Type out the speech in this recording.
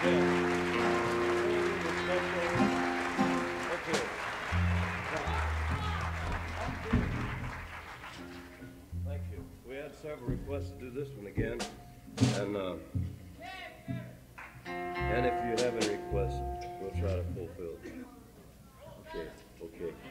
Okay. Thank you. We had several requests to do this one again, and if you have any requests, we'll try to fulfill them. Okay, okay.